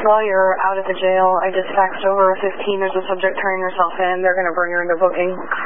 while you're out of the jail, I just faxed over a 15. There's a subject turning herself in. They're going to bring her into booking.